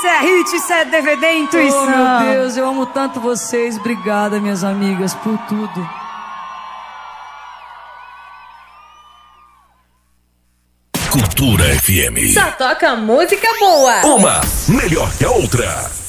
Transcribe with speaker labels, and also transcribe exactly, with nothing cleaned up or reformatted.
Speaker 1: Isso é hit, isso é D V D, intuição.
Speaker 2: Oh, meu Deus, eu amo tanto vocês. Obrigada, minhas amigas, por tudo.
Speaker 3: Cultura F M.
Speaker 4: Só toca música boa.
Speaker 3: Uma melhor que a outra.